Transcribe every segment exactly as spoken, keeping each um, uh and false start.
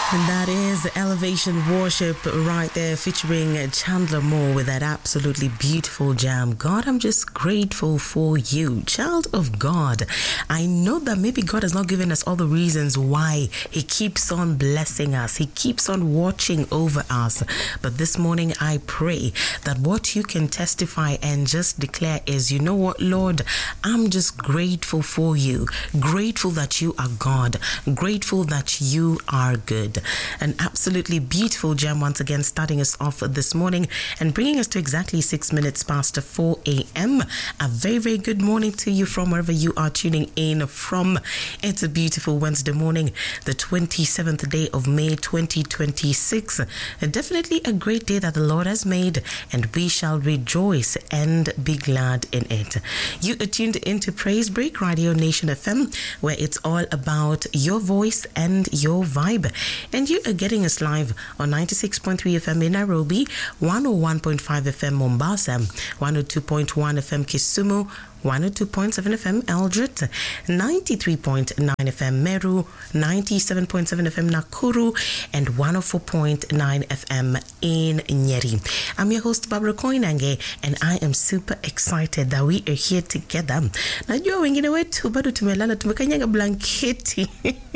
And that is Elevation Worship right there, featuring Chandler Moore with that absolutely beautiful jam. God, I'm just grateful for you. Child of God, I know that maybe God has not given us all the reasons why He keeps on blessing us. He keeps on watching over us. But this morning, I pray that what you can testify and just declare is, you know what, Lord, I'm just grateful for you. Grateful that you are God. Grateful that you are good. An absolutely beautiful jam once again, starting us off this morning and bringing us to exactly six minutes past four a.m. A very, very good morning to you from wherever you are tuning in from. It's a beautiful Wednesday morning, the twenty-seventh day of May twenty twenty-six. Definitely a great day that the Lord has made, and we shall rejoice and be glad in it. You are tuned into Praise Break, Radio Nation F M, where it's all about your voice and your vibe. And you are getting us live on ninety-six point three F M in Nairobi, one oh one point five F M Mombasa, one oh two point one F M Kisumu, one oh two point seven F M Eldoret, ninety-three point nine F M Meru, ninety-seven point seven F M Nakuru, and one oh four point nine F M in Nyeri. I'm your host, Barbara Koinange, and I am super excited that we are here together. Najua wengine wetu bado tumelala tumekanyaga blanketi.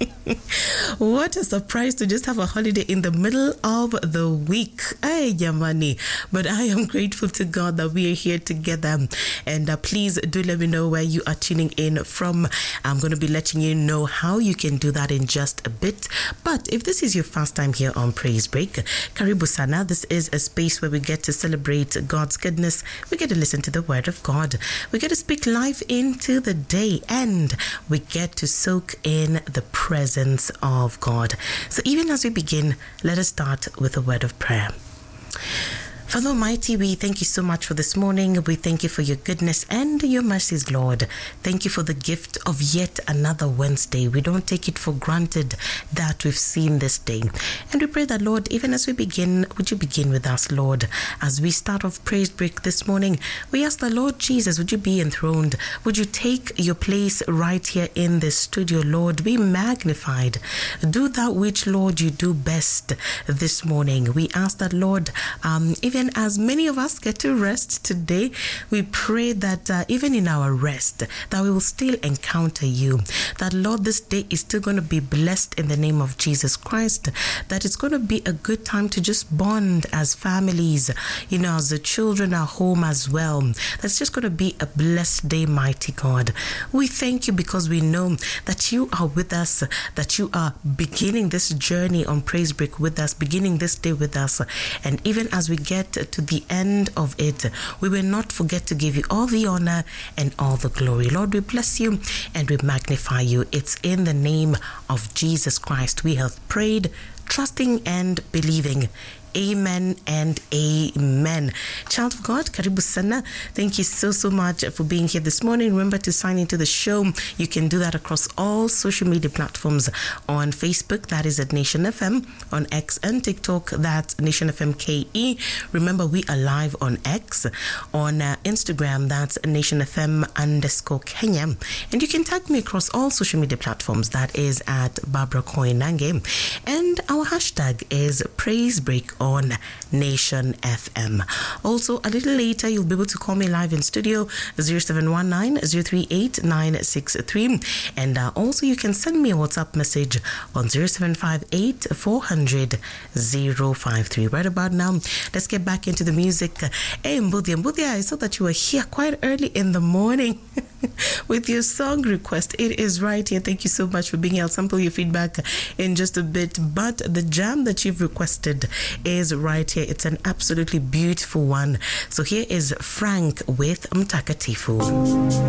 What a surprise to just have a holiday in the middle of the week. Ay, jamani. But I am grateful to God that we are here together. And uh, please do let me know where you are tuning in from. I'm going to be letting you know how you can do that in just a bit. But if this is your first time here on Praise Break, Karibu Sana. This is a space where we get to celebrate God's goodness. We get to listen to the Word of God. We get to speak life into the day, and we get to soak in the presence of God. So even as we begin, let us start with a word of prayer. Father Almighty, we thank you so much for this morning. We thank you for your goodness and your mercies, Lord. Thank you for the gift of yet another Wednesday. We don't take it for granted that we've seen this day. And we pray that, Lord, even as we begin, would you begin with us, Lord? As we start off Praise Break this morning, we ask the Lord Jesus, would you be enthroned? Would you take your place right here in this studio, Lord? Be magnified. Do that which, Lord, you do best this morning. We ask that, Lord, um, even as many of us get to rest today, we pray that uh, even in our rest, that we will still encounter you. That, Lord, this day is still going to be blessed in the name of Jesus Christ. That it's going to be a good time to just bond as families, you know, as the children are home as well. That's just going to be a blessed day, mighty God. We thank you because we know that you are with us, that you are beginning this journey on Praise Break with us, beginning this day with us. And even as we get to the end of it, we will not forget to give you all the honor and all the glory. Lord, we bless you and we magnify you. It's in the name of Jesus Christ we have prayed, trusting and believing. Amen and amen. Child of God, Karibu Sana. Thank you so, so much for being here this morning. Remember to sign into the show. You can do that across all social media platforms. On Facebook, that is at Nation F M. On X and TikTok, that's Nation F M K E. Remember, we are live on X. On uh, Instagram, that's Nation F M underscore Kenya. And you can tag me across all social media platforms. That is at Barbara Koinange. And our hashtag is Praise Break on Nation F M. Also, a little later, you'll be able to call me live in studio, zero seven one nine, zero three eight, nine six three. And uh, also, you can send me a WhatsApp message on zero seven five eight, four hundred, zero five three. Right about now, let's get back into the music. Hey, Mbudia, Mbudia, I saw that you were here quite early in the morning with your song request. It is right here. Thank you so much for being here. I'll sample your feedback in just a bit. But the jam that you've requested is right here. It's an absolutely beautiful one. So here is Frank with Mtakatifu.